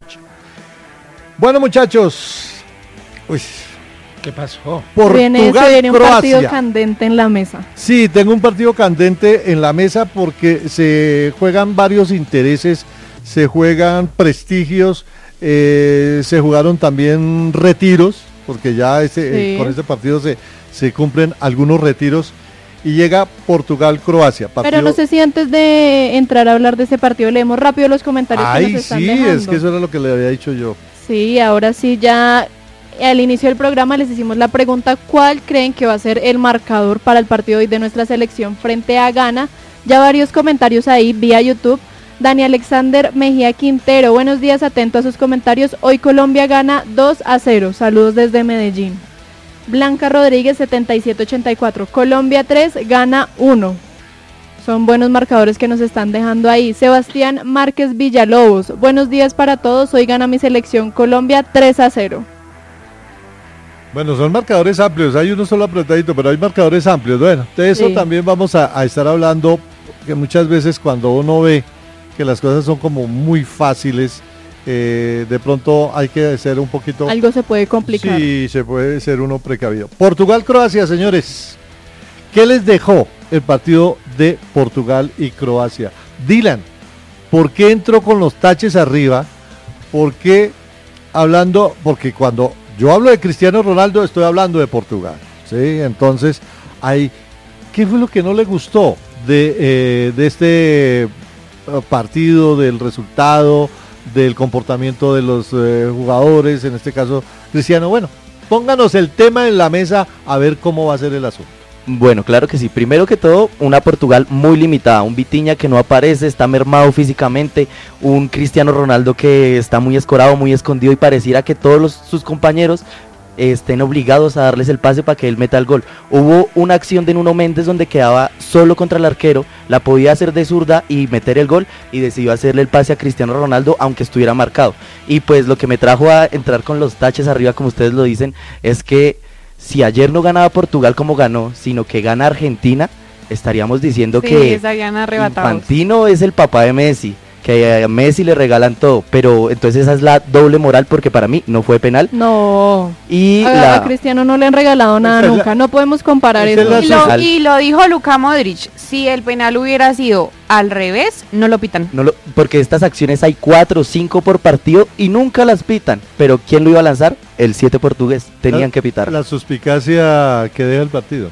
Bueno, muchachos. Uy, ¿qué pasó? Se viene un partido Croacia. candente en la mesa. Sí, tengo un partido candente en la mesa porque se juegan varios intereses, se juegan prestigios, se jugaron también retiros, porque ya con este partido se cumplen algunos retiros. Y llega Portugal-Croacia. Pero no sé si antes de entrar a hablar de ese partido leemos rápido los comentarios que nos están dejando. Es que eso era lo que le había dicho yo. Sí, ahora sí, ya al inicio del programa les hicimos la pregunta: ¿cuál creen que va a ser el marcador para el partido hoy de nuestra selección frente a Ghana? Ya varios comentarios ahí vía YouTube. Dani Alexander Mejía Quintero, buenos días, atento a sus comentarios. Hoy Colombia gana 2-0, saludos desde Medellín. Blanca Rodríguez 7784, Colombia 3, Ghana 1. Son buenos marcadores que nos están dejando ahí. Sebastián Márquez Villalobos, buenos días para todos, hoy gana mi selección Colombia 3-0. Bueno, son marcadores amplios, hay uno solo apretadito, pero hay marcadores amplios. Bueno, de eso también vamos a estar hablando, que muchas veces cuando uno ve que las cosas son como muy fáciles, de pronto hay que ser un poquito... Algo se puede complicar. Sí, se puede ser uno precavido. Portugal-Croacia, señores. ¿Qué les dejó el partido de Portugal y Croacia? Dylan, ¿por qué entró con los taches arriba? Porque cuando yo hablo de Cristiano Ronaldo, estoy hablando de Portugal, ¿sí? Entonces, ¿qué fue lo que no le gustó de este partido, del resultado, del comportamiento de los jugadores, en este caso Cristiano? Bueno, pónganos el tema en la mesa a ver cómo va a ser el asunto. Bueno, claro que sí. Primero que todo, una Portugal muy limitada, un Vitinha que no aparece, está mermado físicamente, un Cristiano Ronaldo que está muy escorado, muy escondido, y pareciera que todos sus compañeros estén obligados a darles el pase para que él meta el gol. Hubo una acción de Nuno Méndez donde quedaba solo contra el arquero, la podía hacer de zurda y meter el gol, y decidió hacerle el pase a Cristiano Ronaldo aunque estuviera marcado. Y pues lo que me trajo a entrar con los taches arriba, como ustedes lo dicen, es que si ayer no ganaba Portugal como ganó, sino que gana Argentina, estaríamos diciendo que Infantino es el papá de Messi, que a Messi le regalan todo, pero entonces esa es la doble moral, porque para mí no fue penal. No, y a Cristiano no le han regalado nada nunca, no podemos comparar eso. Y lo dijo Luka Modric, si el penal hubiera sido al revés, no lo pitan. Porque estas acciones hay 4 o 5 por partido y nunca las pitan, pero ¿quién lo iba a lanzar? El 7 portugués, tenían que pitar. La suspicacia que deja el partido.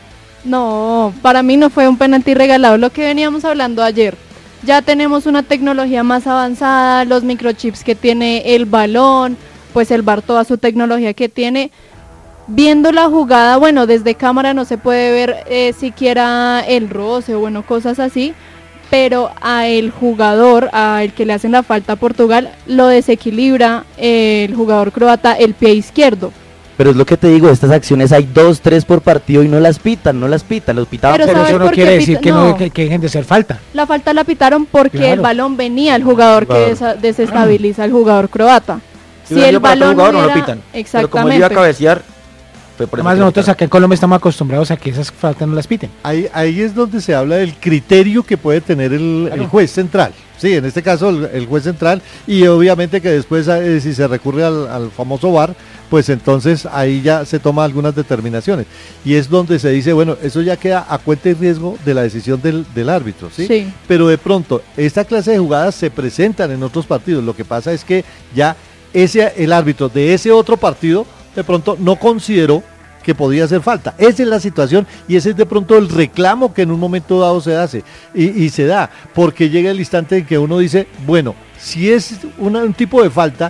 No, para mí no fue un penalti regalado, lo que veníamos hablando ayer. Ya tenemos una tecnología más avanzada, los microchips que tiene el balón, pues el VAR, toda su tecnología que tiene. Viendo la jugada, bueno, desde cámara no se puede ver siquiera el roce o bueno, cosas así, pero a el jugador, al que le hacen la falta a Portugal, lo desequilibra el jugador croata el pie izquierdo. Pero es lo que te digo, estas acciones hay 2, 3 por partido y no las pitan, los pitaban. Pero eso no quiere decir que dejen de ser falta. La falta la pitaron porque el balón venía al jugador que desestabiliza al jugador croata. Si el balón no lo pitan. Exactamente. Pero como él iba a cabecear, además nosotros acá en Colombia estamos acostumbrados a que esas faltas no las piten. Ahí es donde se habla del criterio que puede tener el juez central. Sí, en este caso el juez central, y obviamente que después si se recurre al famoso VAR, pues entonces ahí ya se toman algunas determinaciones. Y es donde se dice, bueno, eso ya queda a cuenta y riesgo de la decisión del árbitro, ¿sí? Sí. Pero de pronto, esta clase de jugadas se presentan en otros partidos. Lo que pasa es que ya el árbitro de ese otro partido de pronto no consideró que podía hacer falta. Esa es la situación y ese es de pronto el reclamo que en un momento dado se hace y se da, porque llega el instante en que uno dice, bueno, si es un tipo de falta,